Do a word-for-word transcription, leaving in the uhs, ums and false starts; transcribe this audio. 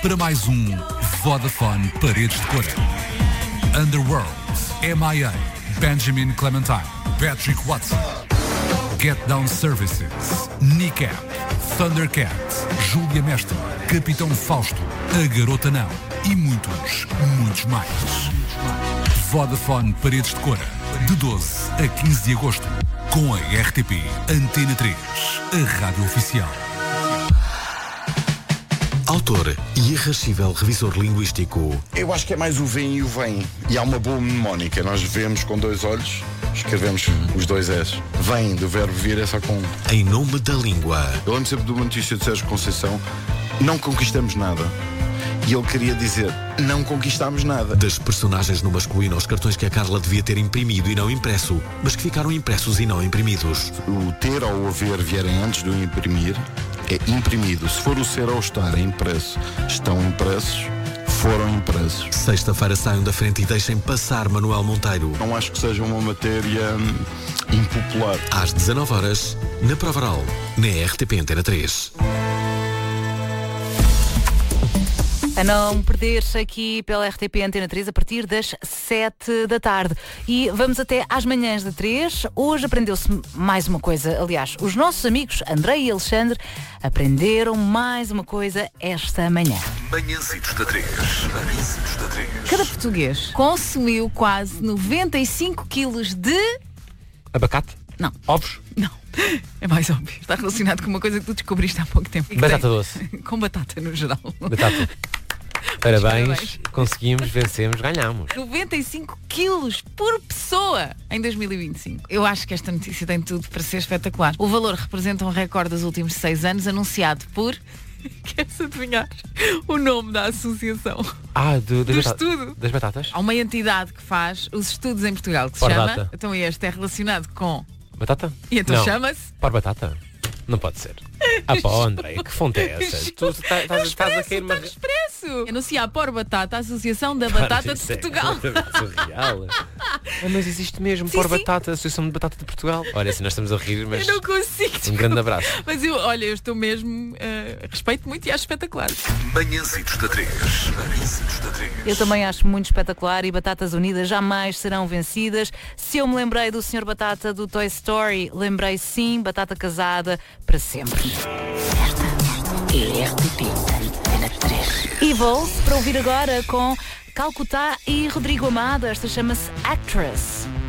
para mais um Vodafone Paredes de Cora. Underworld, M I A, Benjamin Clementine, Patrick Watson, Get Down Services, Nick-Ap, Thundercat, Júlia Mestre, Capitão Fausto, A Garota Não e muitos, muitos mais. Vodafone Paredes de Cora, de doze a quinze de agosto, com a R T P Antena três, a rádio oficial. Autor e irrascível revisor linguístico. Eu acho que é mais o vem e o vem. E há uma boa mnemónica. Nós vemos com dois olhos, escrevemos os dois S. Vem, do verbo vir, é só com um. Em nome da língua. Eu lembro sempre de uma notícia de Sérgio Conceição: não conquistamos nada. E ele queria dizer: não conquistámos nada. Das personagens no masculino aos cartões que a Carla devia ter imprimido e não impresso, mas que ficaram impressos e não imprimidos. O ter ou o haver vierem antes do imprimir é imprimido. Se for o ser ou o estar é impresso. Estão impressos, foram impressos. Sexta-feira saiam da frente e deixem passar Manuel Monteiro. Não acho que seja uma matéria hum, impopular. Às dezanove horas, na Provaral, na R T P Antena três. A não perder-se aqui pela R T P Antena três a partir das sete da tarde. E vamos até às manhãs de três. Hoje aprendeu-se mais uma coisa. Aliás, os nossos amigos André e Alexandre aprenderam mais uma coisa esta manhã. Manhãzitos da três. Manhãzitos da três. Cada português consumiu quase noventa e cinco quilos de... Abacate? Não. Ovos? Não. É mais óbvio. Está relacionado com uma coisa que tu descobriste há pouco tempo. Batata doce. Com batata no geral. Batata. Parabéns, Parabéns. Conseguimos, vencemos, ganhamos. noventa e cinco quilos por pessoa em dois mil e vinte e cinco. Eu acho que esta notícia tem tudo para ser espetacular. O valor representa um recorde dos últimos seis anos, anunciado por... Queres adivinhar o nome da associação? Ah, do, Do das, bata- estudo. das batatas? Há uma entidade que faz os estudos em Portugal que se Por chama... data. Então este é relacionado com... Batata? E então Não. chama-se... Por batata? Não pode ser. Ah pá, André, que fonte é essa? Tu tá- estás estás a cair uma... Está expresso. Anuncia a Por Batata, a Associação da Batata de Isso é Portugal. surreal. Ah, mas existe mesmo Sim, Por sim. Batata, a Associação de Batata de Portugal. Olha, assim nós estamos a rir, mas Eu não consigo. um grande abraço. Mas eu, olha, eu estou mesmo... eh, respeito muito e acho espetacular. Manhãzitos da três. Manhãzitos da três. Eu também acho muito espetacular e Batatas Unidas jamais serão vencidas. Se eu me lembrei do senhor Batata do Toy Story, lembrei sim, Batata casada para sempre. E R T P Antena três. E vou para ouvir agora com Calcutá e Rodrigo Amado. Esta chama-se Actress.